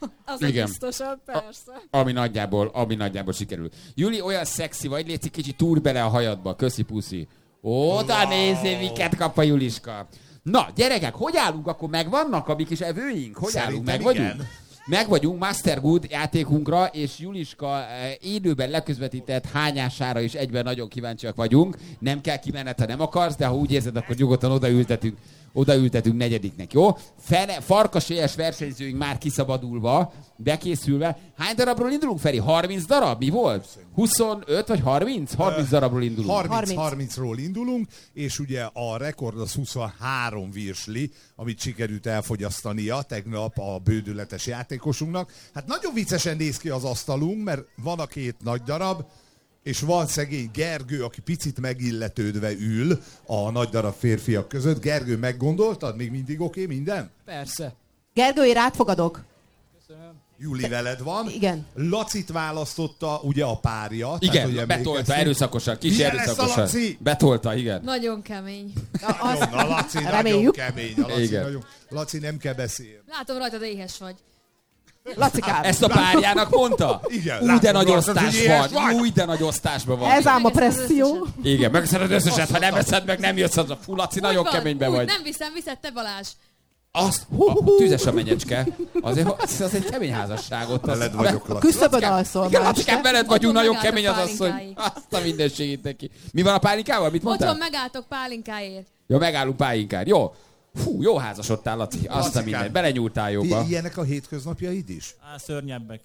Az a biztosabb, persze. Ami nagyjából sikerül. Juli, olyan szexi vagy, légy kicsit túr bele a hajadba. Köszi, puszi. Oda nézzé, miket kap a Juliska. Na, gyerekek, hogy állunk? Akkor megvannak a mi kis evőink? Hogy állunk? Meg vagyunk? Meg vagyunk Master Good játékunkra, és Juliska élőben leközvetített hányására is egyben nagyon kíváncsiak vagyunk. Nem kell kimenned, ha nem akarsz, de ha úgy érzed, akkor nyugodtan odaültetünk negyediknek, jó? Farkasélyes versenyzőink már kiszabadulva, bekészülve. Hány darabról indulunk, Feri? 30 darab? Mi volt? 25 vagy 30? 30 darabról indulunk. 30-ról indulunk, és ugye a rekord az 23 virsli, amit sikerült elfogyasztania tegnap a bődületes játékosunknak. Hát nagyon viccesen néz ki az asztalunk, mert van a két nagy darab, és van szegény Gergő, aki picit megilletődve ül a nagy darab férfiak között. Gergő, meggondoltad? Még mindig oké minden? Persze. Gergő, én átfogadok. Köszönöm. Juli veled van. Igen. Lacit választotta ugye a párja. Igen, tehát, betolta erőszakosan, kis erőszakosan. Betolta, igen. Nagyon kemény. Na, Laci nagyon kemény. Laci nem kell beszélni. Látom rajtad, éhes vagy. Lacikám. Ezt a párjának mondta? Igen. Úgy, de nagy osztás van. Úgy, de nagy osztásban van. Ez ám a presszió. Igen, megeszed az összeset, ha nem eszed meg, nem jössz haza. Fú, Laci, nagyon keményben vagy. Nem viszed te, Balázs. Azt, tüzes a menyecske. Az egy kemény házasság ott. Veled vagyok, Laci. Küszöbön alszol Igen, ma Lacikám, este. veled vagyunk, nagyon megálltok kemény az asszony. pálinkáig. Azt a mindenségét neki. Mi van a pálinkával? Mit mondtál? Otthon megálltok pálinkáért. Jó, megállunk pálinkán. Jó. Fú, jó házasodtál, Laci. Azt a minden. Belenyúltál jobba. Ilyenek a hétköznapjaid is? Szörnyebbek.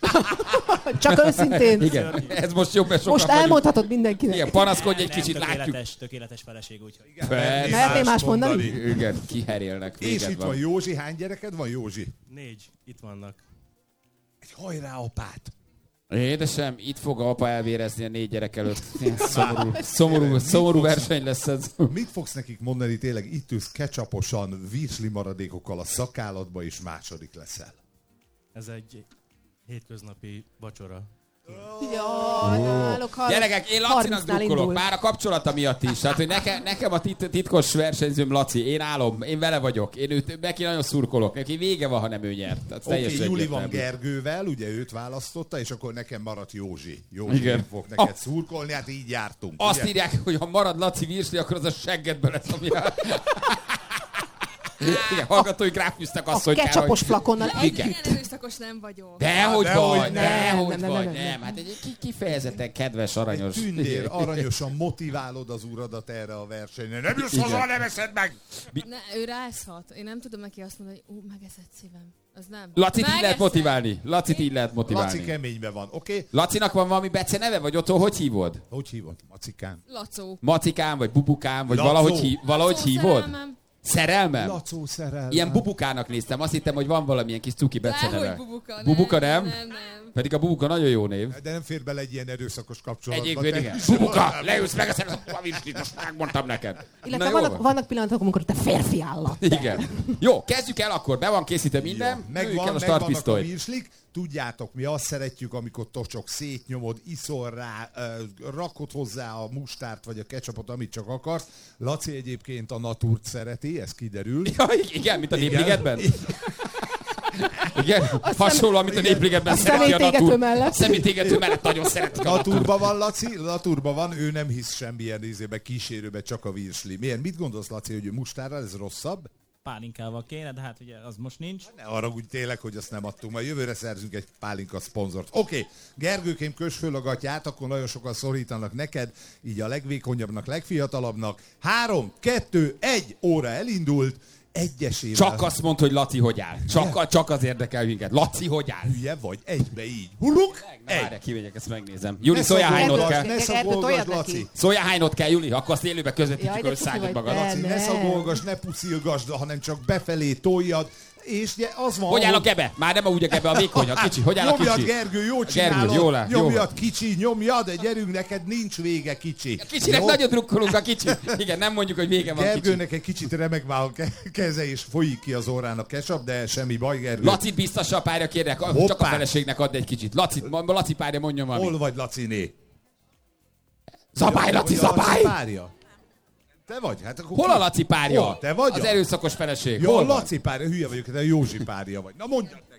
Csak őszintén. Igen, ez most jobb, mert sokan Most elmondhatod mindenkinek. Igen, panaszkodj egy kicsit, látjuk. Tökéletes feleség, úgyhogy. Mehetnél más mondani? Igen, kiherélnek. És itt van Józsi. Hány gyereked van, Józsi? 4. Itt vannak. Egy hajrá apát! Édesem, itt fog a apa elvérezni a 4 gyerek előtt. Szomorú verseny lesz ez. Mit fogsz nekik mondani tényleg? Itt ülsz ketchuposan, virsli maradékokkal a szakállatba, és második leszel. Ez egy hétköznapi vacsora. Gyerekek, én Lacinak drukkolok, már a kapcsolata miatt is. Tehát, hogy nekem a titkos versenyzőm Laci, én állom, én vele vagyok, neki nagyon szurkolok, neki vége van, ha nem ő nyert. Oké, Juli van Gergővel, ugye őt választotta, és akkor nekem maradt Józsi. Józsi fog neked szurkolni, hát így jártunk. Azt ugye? írják, hogy ha marad Laci virsli, akkor az a seggedbe lesz, ami igen, hallgatói gráfűztek azt, hogy a ketchupos flakonnal Ilyen erőszakos nem vagyok. Dehogy vagy. Nem. Hát egy kifejezetten kedves, aranyos. Tündér, aranyosan motiválod az uradat erre a versenyre. Nem jössz haza, nem eszed meg! Ő rászhat. Én nem tudom neki azt mondani, hogy megeszed szívem. Az nem. Lacit így lehet motiválni. Laci keményben van, oké? Lacinak van valami bece neve, vagy otthon hogy hívod? Hogy hívod? Macikán? Lacó. Macikán, vagy Bubukán, vagy Lacó. valahogy hívod? Szerelmem? Lacó szerelmem. Ilyen Bubukának néztem, azt hittem, hogy van valamilyen kis cuki bece neve. Dehogy Bubuka. Bubuka nem? Nem. Pedig a Bubuka nagyon jó név. De nem fér bele egy ilyen erőszakos kapcsolatba. Egyébként igen. Bubuka, leülsz meg a virslit, most megmondtam neked. Illetve vannak pillanatok, amikor te férfi állat. Igen. Jó, kezdjük el akkor, be van készítve minden. Megvannak a virslik. Tudjátok, mi azt szeretjük, amikor tocsok, szétnyomod, iszol rá, rakod hozzá a mustárt vagy a ketchupot, amit csak akarsz. Laci egyébként a natúrt szereti, ez kiderül. Ja, igen, mint a Népligetben. Igen, hasonló, amit a Népligetben szereti a natúr. A szemétégető mellett nagyon szeretik a natúrban van, Laci, natúrban van, ő nem hisz semmilyen ízébe, kísérőbe, csak a virsli. Mit gondolsz, Laci, hogy mustárral ez rosszabb? Pálinkával kéne, de hát ugye az most nincs. Ne arra úgy tényleg, hogy azt nem adtunk, majd jövőre szerzünk egy pálinka szponzort. Oké, Gergőkém, kös föl a gatyát, akkor nagyon sokan szorítanak neked, így a legvékonyabbnak, legfiatalabbnak. 3, 2, 1 óra elindult, egyesével. Csak azt mondd, hogy Laci hogy áll. Csak az érdekel minket. Laci hogy áll. Hülye vagy, egybe így. Hulunk, várj, kivegyek, ezt megnézem. Juli, szóljál hánynod kell. Ne szagolgass, Laci. Szóljál hánynod kell, Juli, akkor azt élőbe közvetítjük, hogy szárnyod magad. Laci, ne szagolgass, ne puszilgasd, hanem csak befelé toljad. És ugye az van, hogy áll a gebe? Már nem úgy a gebe, a vékony, a kicsi. Hogy áll a kicsi? Nyomjad, Gergő, jó csinálod. Gergő, nyomjad, kicsi, nyomjad, de gyerünk, neked nincs vége, kicsi. A kicsinek nagyon drukkolunk, a kicsi. Igen, nem mondjuk, hogy vége van, Gergőnek kicsi. egy kicsit remeg már a keze, és folyik ki az órán a ketchup, de semmi baj, Gergő. Lacit biztassa a párja, kérlek, csak a feleségnek add egy kicsit. Laci párja, mondjon valamit. Hol vagy, Laciné? Zabály, Laci, zabály! Te vagy? Hát akkor hol a Laci párja? Hol? Te vagy? Az erőszakos feleség. Jó, a Laci párja, hülye vagyok, de a Józsi párja vagy. Na mondjad!